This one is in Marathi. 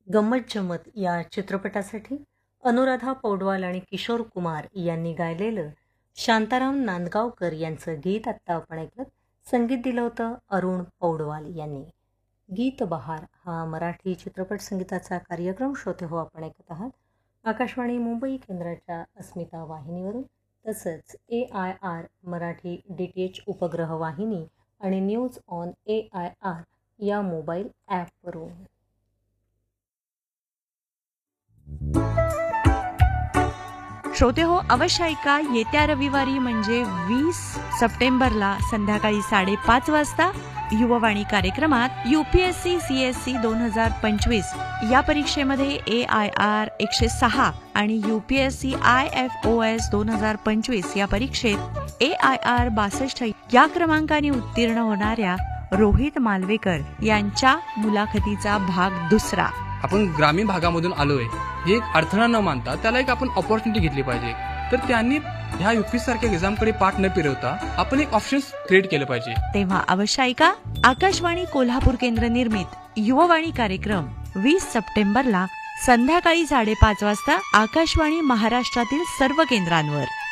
गम्मत जम्मत या चित्रपटासाठी अनुराधा पौडवाल आणि किशोर कुमार यांनी गायलेलं शांताराम नांदगावकर यांचं गीत आत्ता आपण ऐकलं. संगीत दिलं होतं अरुण पौडवाल यांनी. गीत बहार हा मराठी चित्रपट संगीताचा कार्यक्रम श्रोते हो आपण ऐकत आहात आकाशवाणी मुंबई केंद्राच्या अस्मिता वाहिनीवरून, तसंच AIR मराठी DTH उपग्रह वाहिनी आणि न्यूज ऑन AIR या मोबाईल ॲपवरून. श्रोते हो, अवश्य ऐका. येत्या रविवारी म्हणजे 20 सप्टेंबरला संध्याकाळी 5:30 वाजता युववाणी कार्यक्रमात UPSC CSC 2025 या परीक्षेमध्ये AIR 106 आणि UPSC IFOS 2025 या परीक्षेत AIR 62 या क्रमांकाने उत्तीर्ण होणाऱ्या रोहित मालवेकर यांच्या मुलाखतीचा भाग 2. आपण ग्रामीण भागामधून आलोय हे एक अडथळा न मानता त्याला एक आपण ऑपॉर्च्युनिटी घेतली पाहिजे. तर त्यांनी ह्या UPSC सारख्या एक्झामकडे पाठ न फिरवता आपण एक ऑप्शन्स क्रिएट केलं पाहिजे. तेव्हा अवश्य ऐका आकाशवाणी कोल्हापूर केंद्र निर्मित युववाणी कार्यक्रम 20 सप्टेंबरला संध्याकाळी 5:30 वाजता आकाशवाणी महाराष्ट्रातील सर्व केंद्रांवर.